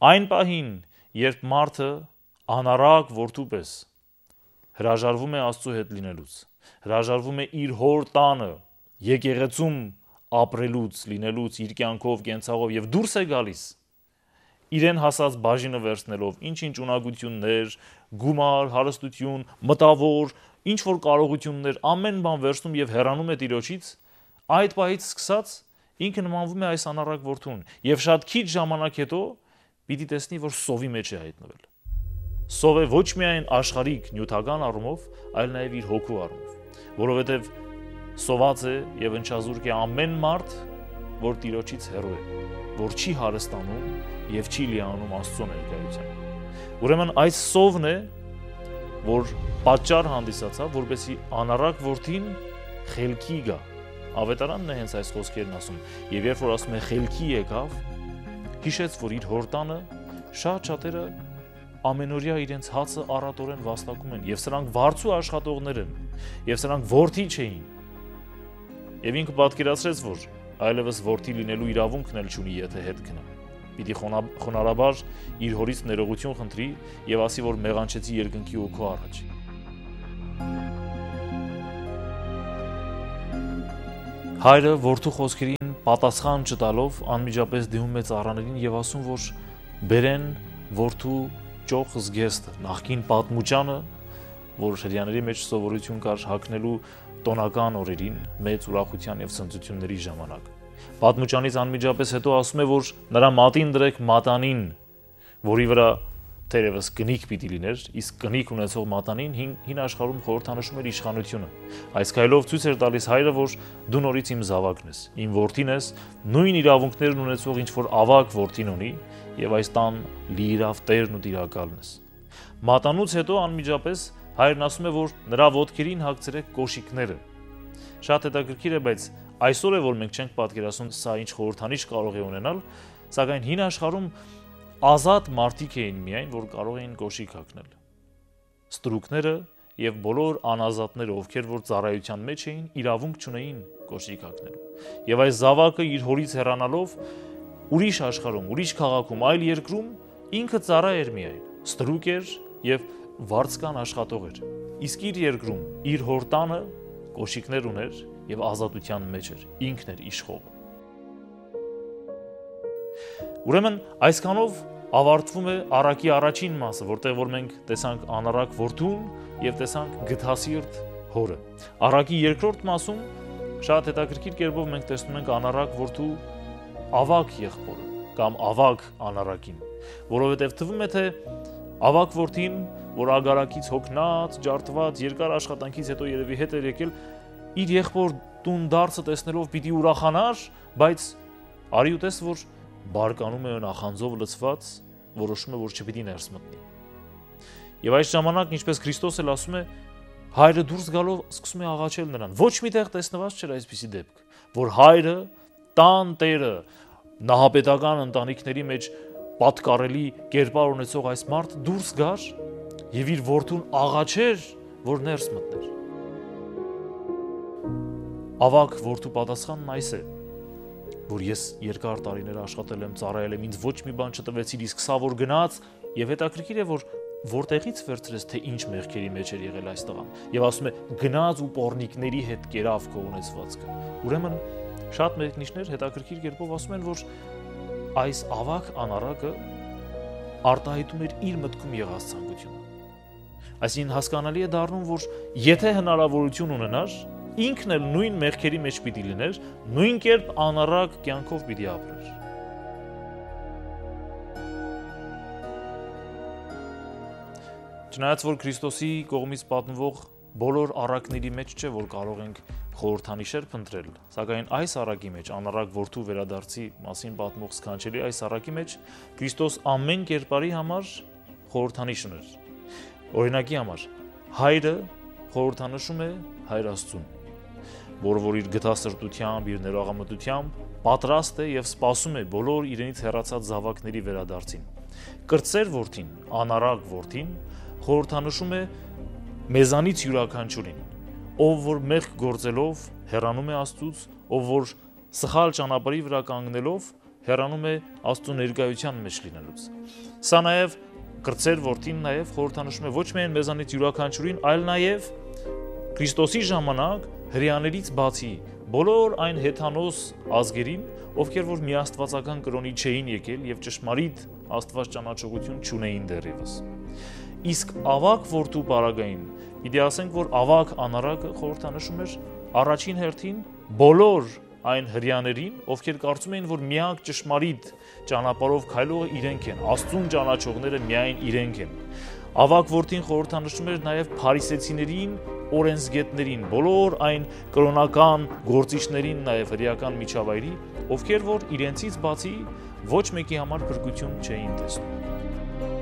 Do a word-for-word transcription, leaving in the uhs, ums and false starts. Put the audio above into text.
Այն պահին, երբ մարդը անառակ որդու պես հրաժարվում է Աստծո հետ լինելուց, հրաժարվում է իր հոր տանը, եկեղեցում ապրելուց, լինելուց, իր կյանքով, կենցաղով եւ դուրս է գալիս, իրեն հասած բաժինը վերցնելով, ինչ-ինչ ունակություններ, գումար, հարստություն, մտավոր, ինչ որ կարողություններ, ամեն բան վերցնում եւ հեռանում է Տիրոջից, այդ պահից սկսած ինքը նմանվում է այս անառակ որդուն եւ շատ քիչ ժամանակ հետո պիտի տեսնի, որ սովի մեջ է հայտնվել։ Սով է ոչ միայն աշխարհիկ նյութական առումով, այլ նաեւ իր հոգու առումով, որովհետեւ սոված է եւ ընչազուրկ է ամեն մարդ, որ Տիրոջից հեռու է, որ չի հարստանում եւ չի լիանում Աստծո ներկայությամբ։ Ուրեմն այս սովն է, որ պատճառ հանդիսացավ, որպեսզի անառակ որդին խելքի գա։ Ավետարանն է հենց այս խոսքերն ասում, եւ երբ որ ասում է խելքի եկավ, հիշեց, որ իր հորտանը շատ շատերը ամենօրյա իրենց հացը առատորեն վաստակում են, եւ սրանք վարձու աշխատողներ են, եւ սրանք որդի չէին։ Եվ ինքը պատկերացրեց, որ այլևս որդի լինելու իրավունքն էլ չունի, եթե հետ գնա։ Պիտի խոնարհաբար իր հորից ներողություն խնդրի եւ ասի, որ մեղանչեցի երկնքի ու քո առաջ։ Հայրը որդու խոսքերին պատասխան չտալով անմիջապես դիմում է ծառաներին եւ ասում, որ բերեն որդու ճոխ զգեստը, նախկին պատմուճանը, որ հрьяաների մեջ սովորություն կար հագնելու տոնական օրերին, մեծ ուրախության եւ ցնծությունների ժամանակ։ Պատմուճանից անմիջապես հետո ասում է, որ նրա մատին դրեք մատանին, որի վրա թերևս կնիկ պիտի լիներ, իսկ կնիկ ունեցող մատանին հին, հին աշխարհում խորհրդանշում էր իշխանությունը։ Այս քայլով ցույց էր տալիս հայրը, որ դու նորից իմ զավակն ես, իմ որդին ես, նույն իրավունքներն ունեցող ինչ որ ավակ որդին ունի, եւ այս տան լիիրավ տերն ու տիրակալն ես։ Մատանուց հետո անմիջապես հայրն ասում է, որ նրա ոտքերին հագցրեք կոշիկները։ Շատ հետաքրքիր է, բայց այսօր է, որ մենք չենք պատկերացնում սա ինչ խորհրդանիշ կարող է ունենալ, սակայն հին աշխարհում ազատ մարդիկ էին միայն, որ կարող էին կոշիկ հագնել։ Ստրուկները եւ բոլոր անազատները, ովքեր որ ծառայության մեջ էին, իրավունք չունեին կոշիկ հագնելու։ Եվ այս զավակը իր հորից հեռանալով ուրիշ աշխարհում, ուրիշ քաղաքում, այլ երկրում ինքը ծառա էր միայն, ստրուկ էր եւ վարձկան աշխատող էր։ Իսկ իր երկրում իր հոր տանը կոշիկներ ուներ եւ ազատության մեջ էր, ինքն էր իշխողը։ Ուրեմն այսքանով ավարտվում է առակի առաջին մասը, որտեղ որ մենք տեսանք անառակ որդուն եւ տեսանք գթասիրտ հորը։ Առակի երկրորդ մասում շատ հետաքրքիր կերպով մենք տեսնում ենք անառակ որդու ավակ եղբորը կամ ավակ անառակին, որովհետեւ թվում է թե ավակ որդին, որ ագարակից հոգնած, ջարդված, երկար աշխատանքից հետո երևի հետ էր եկել, իր եղբոր տուն դարձը տեսնելով պիտի ուրախանար, բայց արի ու տես, որ բարկանում է նախանձով լցված, որոշում է, որ չպիտի ներս մտնի։ Եվ այս ժամանակ, ինչպես Քրիստոս էլ ասում է, հայրը դուրս գալով սկսում է աղաչել նրան։ Ոչ միտեղ տեսնված չէր այսպիսի դեպք, որ հայրը, տան տերը, նահապետական ընտանիքների մեջ պատկառելի կերպար ունեցող այս մարդ դուրս գար եւ իր որդուն աղաչեր, որ ներս մտներ։ Ավակ որդու պատասխանն այս է, որ ես երկար տարիներ աշխատել եմ, ծառայել եմ, ինձ ոչ մի բան չտվեցիր, իսկ սա որ գնաց, եւ հետաքրքիր է, որ որտեղից վերցրես, թե ինչ մեղքերի մեջ էր եղել այս տղան, եւ ասում է գնաց ու պոռնիկների հետ կերավ քո ունեցվածքը։ Ուրեմն շատ մեկնիշներ հետաքրքիր կերպով ասում են, որ այս ավակ անառակը արտահայտում էր իր մտքում եղած ցանկությունը։ Այսինքն հասկանալի է դառնում, որ եթե հնարավորություն ունենար, ինքն էլ նույն մեղքերի մեջ պիտի լիներ, նույն կերպ անառակ կյանքով պիտի ապրեր։ Չնայած որ Քրիստոսի կողմից պատմվող բոլոր առակների մեջ չէ, որ կարող ենք խորհրդանիշեր փնտրել, սակայն այս առակի մեջ, անառակ որդու վերադարձի մասին պատմող սքանչելի այս առակի մեջ Քրիստոս ամեն կերպարի համար խորհրդանիշ ուներ։ Օրինակի համար հայրը խորհրդանշում է Հայր Աստծուն, որը որ իր գթասրտությամբ, իր ներողամտությամբ պատրաստ է եւ սպասում է բոլոր իրենից հեռացած զավակների վերադարձին։ Կրտսեր որդին, անառակ որդին խորհրդանշում է մեզանից յուրաքանչյուրին, ով որ մեղք գործելով հեռանում է Աստծուց, ով որ սխալ ճանապարհի վրա կանգնելով հեռանում է Աստծո ներկայության մեջ լինելուց։ Սա նաև կրտսեր որդին նաև խորհրդանշում է ոչ միայն մեզանից յուրաքանչյուրին, այլ նաև Քրիստոսի ժամանակ հրեաներից բացի բոլոր այն հեթանոս ազգերին, ովքեր որ միաստվածական կրոնի չէին եկել եւ ճշմարիտ Աստված ճանաչողություն չունեին դեռևս։ Իսկ ավակ որդու պարագային, իդե ասենք, որ ավակ անարակը խորհրդանշում էր առաջին հերթին բոլոր այն հրեաներին, ովքեր կարծում էին, որ միակ ճշմարիտ ճանապարհով քայլողը իրենք են, Աստծուն ճանաչողները միայն իրենք են։ Ավակ որդին խորհրդանշում էր նաև փարիսեցիներին, օրենսգետներին, բոլոր այն կրոնական գործիչներին, նաև հրեական միջավայրի, ովքեր որ իրենցից բացի ոչ մեկի համար փրկություն չէին տեսնում։